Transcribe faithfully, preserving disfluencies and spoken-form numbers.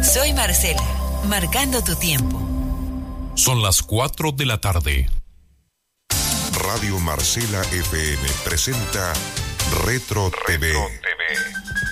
Soy Marcela, marcando tu tiempo. Son las cuatro de la tarde. Radio Marcela F M presenta Retro, Retro T V. T V.